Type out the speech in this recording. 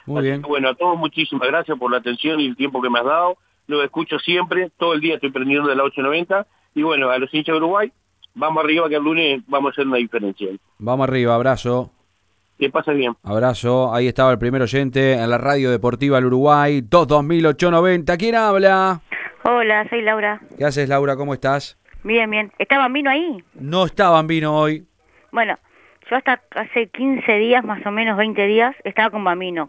Muy Así bien. que bueno, a todos muchísimas gracias por la atención y el tiempo que me has dado. Lo escucho siempre, todo el día estoy prendiendo de la 890. Y bueno, a los hinchas de Uruguay, vamos arriba que el lunes vamos a hacer una diferencia. Vamos arriba, abrazo. Que pases bien. Abrazo. Ahí estaba el primer oyente en la radio deportiva del Uruguay. 2200890. ¿Quién habla? Hola, soy Laura. ¿Qué haces, Laura? ¿Cómo estás? Bien, bien. ¿Está Bambino ahí? No está Bambino hoy. Bueno, yo hasta hace 15 días, más o menos 20 días, estaba con Bambino.